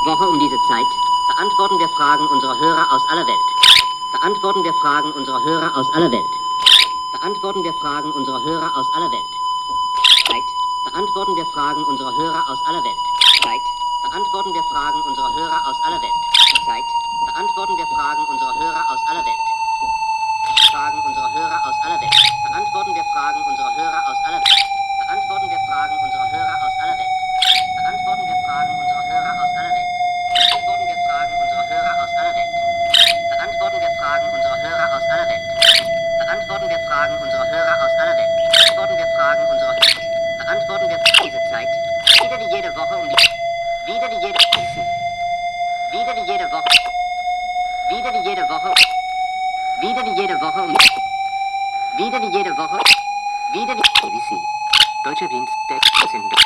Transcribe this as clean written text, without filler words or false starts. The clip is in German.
Woche um diese Zeit beantworten wir Fragen unserer Hörer aus aller Welt. Beantworten wir Fragen unserer Hörer aus aller Welt. Beantworten wir Fragen unserer Hörer aus aller Welt. Zeit. Beantworten wir Fragen unserer Hörer aus aller Welt. Zeit. Beantworten wir Fragen unserer Hörer aus aller Welt. Zeit. Beantworten wir Fragen unserer Hörer aus aller Welt. Fragen unserer Hörer aus aller Welt. Beantworten wir Fragen unserer Hörer aus aller Welt. Beantworten wir Fragen unserer Hörer aus aller Welt. Beantworten wir Fragen unserer Hörer aus aller Welt. Beantworten wir Fragen unserer Hörer aus aller Welt. Beantworten wir Fragen unserer Hörer aus aller Welt. Beantworten wir Fragen unserer Hörer aus aller Welt. Beantworten wir Fragen unserer Beantworten wir diese Zeit. Wieder wie jede Woche um die wieder wie jede wieder wie jede Woche wieder wie jede Woche wieder wie jede Woche um wieder wie jede Woche wieder wie BBC Deutsche Dienst der Sendung.